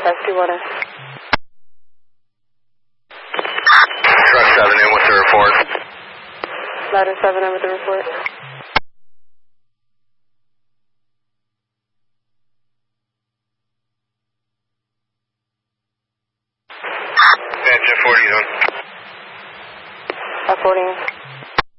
521. Truck 7 in with the report. Ladder 7 in with the report. Jet 40 on. 40.